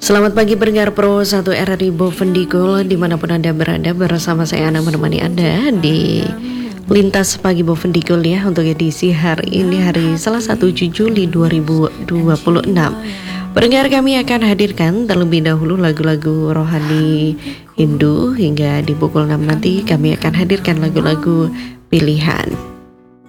Selamat pagi pendengar Pro 1 RRI Bovendigul dimanapun Anda berada, bersama saya Ana menemani Anda di Lintas Pagi Bovendigul ya, untuk edisi hari ini, hari Selasa 7 Juli 2026. Pendengar, kami akan hadirkan terlebih dahulu lagu-lagu rohani Hindu hingga di pukul 6 nanti kami akan hadirkan lagu-lagu pilihan.